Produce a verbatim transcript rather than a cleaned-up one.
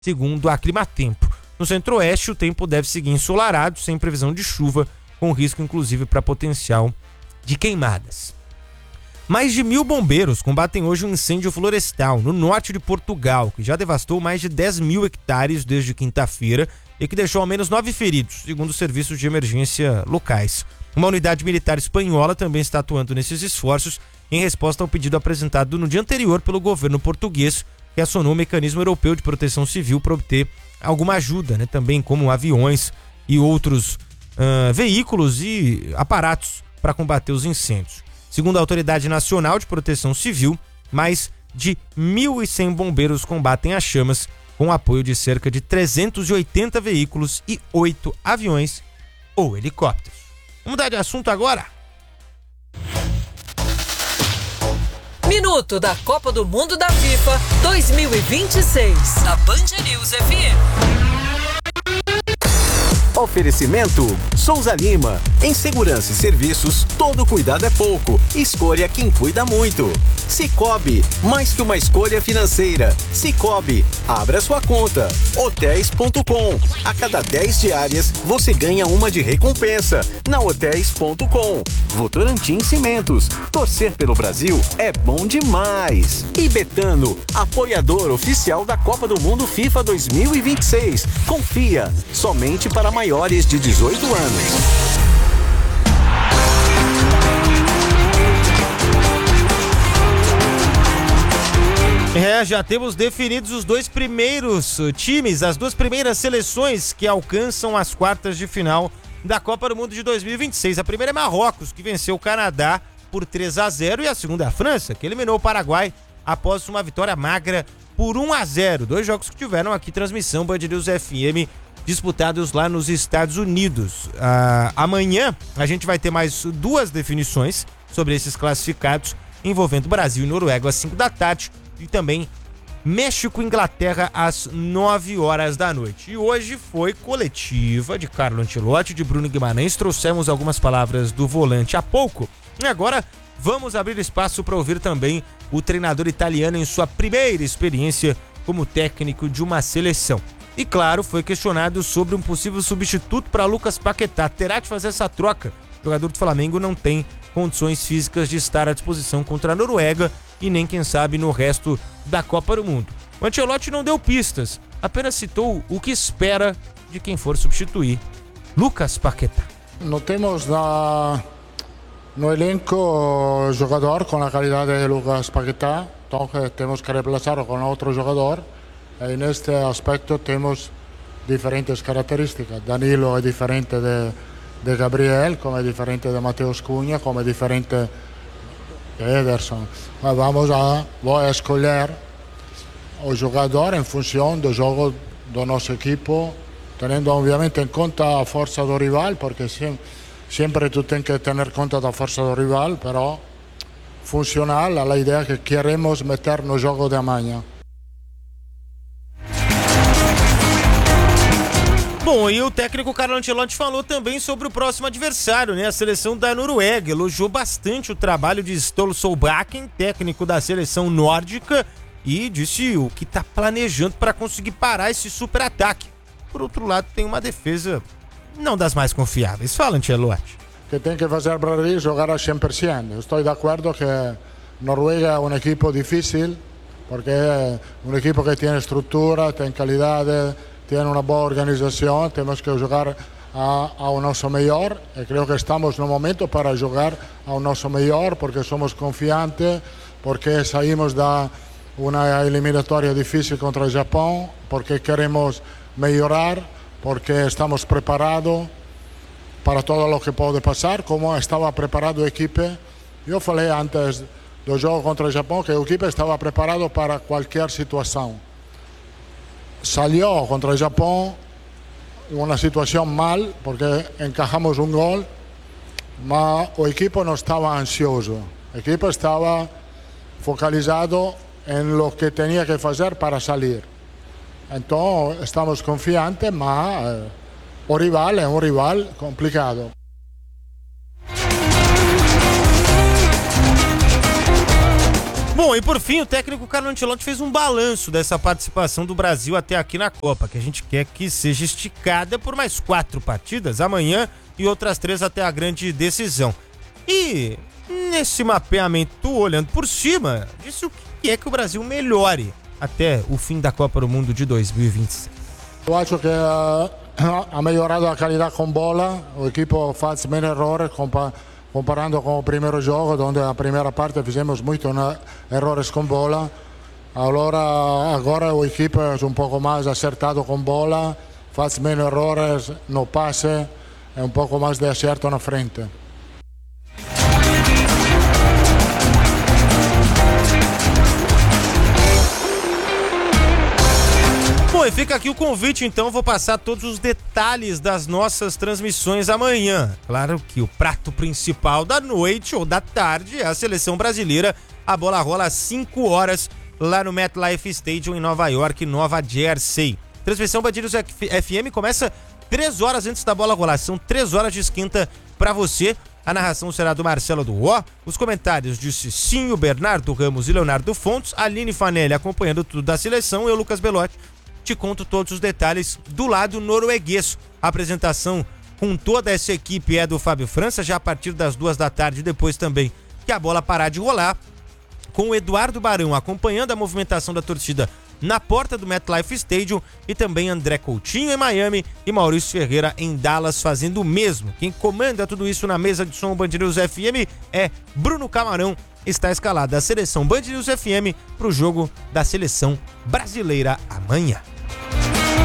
segundo a Climatempo. No centro-oeste, o tempo deve seguir ensolarado, sem previsão de chuva, com risco inclusive para potencial de queimadas. Mais de mil bombeiros combatem hoje um incêndio florestal no norte de Portugal, que já devastou mais de dez mil hectares desde quinta-feira e que deixou ao menos nove feridos, segundo os serviços de emergência locais. Uma unidade militar espanhola também está atuando nesses esforços em resposta ao pedido apresentado no dia anterior pelo governo português, que acionou o Mecanismo Europeu de Proteção Civil para obter alguma ajuda, né? Também como aviões e outros uh, veículos e aparatos para combater os incêndios. Segundo a Autoridade Nacional de Proteção Civil, mais de mil e cem bombeiros combatem as chamas com o apoio de cerca de trezentos e oitenta veículos e oito aviões ou helicópteros. Vamos mudar de assunto agora? Minuto da Copa do Mundo da FIFA dois mil e vinte e seis, da Band News F M. Oferecimento Souza Lima. Em segurança e serviços, todo cuidado é pouco. Escolha quem cuida muito. Cicobi, mais que uma escolha financeira. Cicobi, abra sua conta. Hotéis ponto com. A cada dez diárias, você ganha uma de recompensa. Na Hotéis ponto com. Votorantim Cimentos. Torcer pelo Brasil é bom demais. E Betano, apoiador oficial da Copa do Mundo FIFA dois mil e vinte e seis. Confia, somente para maiores de dezoito anos. É, já temos definidos os dois primeiros times, as duas primeiras seleções que alcançam as quartas de final da Copa do Mundo de dois mil e vinte e seis. A primeira é Marrocos, que venceu o Canadá por três a zero, e a segunda é a França, que eliminou o Paraguai após uma vitória magra por um a zero. Dois jogos que tiveram aqui transmissão Band News F M, disputados lá nos Estados Unidos. Ah, amanhã a gente vai ter mais duas definições sobre esses classificados, envolvendo Brasil e Noruega às cinco da tarde e também México e Inglaterra às nove horas da noite. E hoje foi coletiva de Carlo Ancelotti, de Bruno Guimarães. Trouxemos algumas palavras do volante há pouco e agora vamos abrir espaço para ouvir também o treinador italiano em sua primeira experiência como técnico de uma seleção. E claro, foi questionado sobre um possível substituto para Lucas Paquetá. Terá de fazer essa troca. O jogador do Flamengo não tem condições físicas de estar à disposição contra a Noruega e nem, quem sabe, no resto da Copa do Mundo. O Ancelotti não deu pistas, apenas citou o que espera de quem for substituir Lucas Paquetá. Não temos na, no elenco jogador com a qualidade de Lucas Paquetá, então temos que reemplazar com outro jogador. E neste aspecto temos diferentes características. Danilo é diferente de, de Gabriel, como é diferente de Mateus Cunha, como é diferente de Ederson. Mas vamos a, vou a escolher o jogador em função do jogo do nosso equipo, tendo obviamente em conta a força do rival, porque sempre, sempre tu tens que ter conta da força do rival, però funcional a ideia que queremos meter no jogo de amanhã. Bom, e o técnico Carlo Ancelotti falou também sobre o próximo adversário, né? A seleção da Noruega. Elogiou bastante o trabalho de Ståle Solbakken, técnico da seleção nórdica, e disse o que está planejando para conseguir parar esse super ataque. Por outro lado, tem uma defesa não das mais confiáveis. Fala, Ancelotti. Que tem que fazer para ele jogar a cem por cento. Estou de acordo que Noruega é um equipo difícil, porque é um equipo que tem estrutura, tem qualidade, tem uma boa organização. Temos que jogar a, ao nosso melhor e creio que estamos no momento para jogar ao nosso melhor, porque somos confiantes, porque saímos da uma eliminatória difícil contra o Japão, porque queremos melhorar, porque estamos preparados para todo o que pode passar, como estava preparado a equipe. Eu falei antes do jogo contra o Japão que a equipe estava preparada para qualquer situação. Salió contra el Japón una situación mal porque encajamos un gol, mas o equipo no estaba ansioso, el equipo estaba focalizado en lo que tenía que hacer para salir. Entonces estamos confiantes, mas eh, o rival es un rival complicado. Bom, e e por fim, o técnico Carlo Ancelotti fez um balanço dessa participação do Brasil até aqui na Copa, que a gente quer que seja esticada por mais quatro partidas amanhã e outras três até a grande decisão. E nesse mapeamento, olhando por cima, disse o que é que o Brasil melhore até o fim da Copa do Mundo de dois mil e vinte e seis. Eu acho que uh, ha migliorato a qualità con bola, o equipo faz menos errores compa comparando com o primeiro jogo, onde a primeira parte fizemos muitos errores com bola. Allora, agora o equipo é um pouco mais acertado com bola, faz menos errores no passe, é um pouco mais de acerto na frente. Bom, e fica aqui o convite, então, vou passar todos os detalhes das nossas transmissões amanhã. Claro que o prato principal da noite ou da tarde é a seleção brasileira. A bola rola às cinco horas lá no MetLife Stadium em Nova York, Nova Jersey. Transmissão Band News F M começa três horas antes da bola rolar. São três horas de esquenta para você. A narração será do Marcelo do Ó, os comentários de Cicinho, Bernardo Ramos e Leonardo Fontes, Aline Fanelli acompanhando tudo da seleção, eu, Lucas Belotti, te conto todos os detalhes do lado norueguês. A apresentação com toda essa equipe é do Fábio França, já a partir das duas da tarde, depois também que a bola parar de rolar, com o Eduardo Barão acompanhando a movimentação da torcida na porta do MetLife Stadium e também André Coutinho em Miami e Maurício Ferreira em Dallas fazendo o mesmo. Quem comanda tudo isso na mesa de som Band News F M é Bruno Camarão. Está escalada a seleção Band News F M para o jogo da seleção brasileira amanhã.